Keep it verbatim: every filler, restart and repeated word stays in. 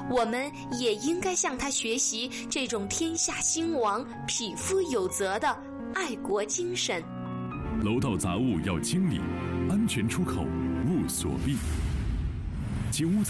我们也应该向他学习这种天下兴亡、匹夫有责的爱国精神。 楼道杂物要清理，安全出口勿锁闭。进屋